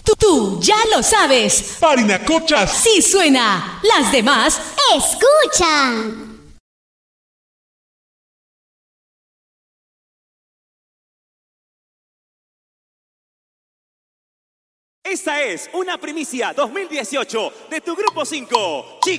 Tú ya lo sabes. Parinacochas. Sí suena. Las demás escuchan. Esta es una primicia 2018 de tu Grupo 5.